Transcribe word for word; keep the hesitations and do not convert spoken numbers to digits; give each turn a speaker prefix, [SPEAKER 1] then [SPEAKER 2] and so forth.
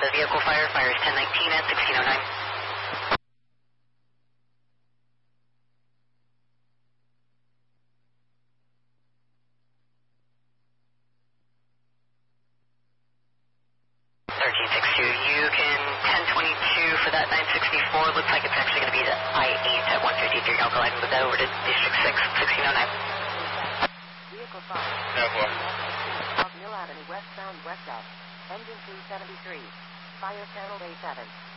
[SPEAKER 1] the vehicle fire. Fire is ten nineteen at sixteen oh nine. thirteen sixty-two, you can ten twenty-two for that nine sixty-four. Looks like it's actually going to be the I eight at one fifty-three. I'll go ahead and move that over to District six, sixteen oh nine.
[SPEAKER 2] Vehicle five.
[SPEAKER 3] No, boy.
[SPEAKER 2] Mill Avenue westbound west up. Engine two seventy-three. Fire channel A seven.